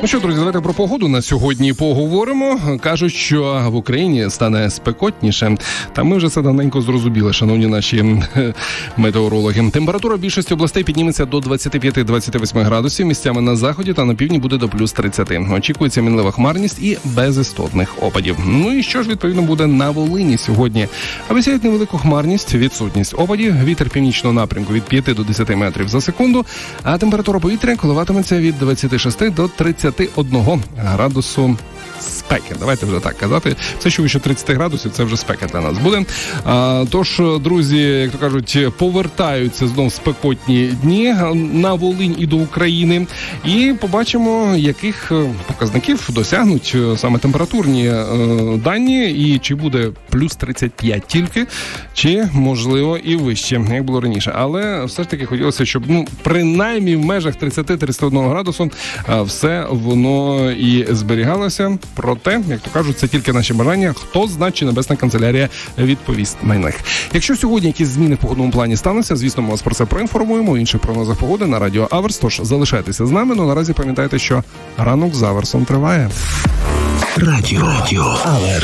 Ну що, друзі, давайте про погоду на сьогодні поговоримо. Кажуть, що в Україні стане спекотніше. Та ми вже це давненько зрозуміли, шановні наші метеорологи. Температура в більшості областей підніметься до 25-28 градусів. Місцями на заході та на півдні буде до плюс 30. Очікується мінлива хмарність і без істотних опадів. Ну і що ж, відповідно, буде на Волині сьогодні? Обіцяють невелику хмарність, відсутність опадів, вітер північного напрямку від 5 до 10 метрів за секунду, а температура повітря коливатиметься від 26 до 31 градусу спеки. Давайте вже так казати. Все, що вище 30 градусів, це вже спека для нас буде. Тож, друзі, як то кажуть, повертаються знов спекотні дні на Волинь і до України. І побачимо, яких показників досягнуть саме температурні дані. І чи буде плюс 35 тільки, чи, можливо, і вище, як було раніше. Але все ж таки хотілося, щоб, принаймні в межах 30-31 градусу все воно і зберігалося. Проте, як то кажуть, це тільки наші бажання. Хто знає, чи Небесна канцелярія відповість на них. Якщо сьогодні якісь зміни в погодному плані стануться, звісно, ми вас про це проінформуємо. У інших прогнозах погоди на Радіо Аверс. Тож залишайтеся з нами. Но наразі пам'ятайте, що ранок з Аверсом триває. Радіо Аверс.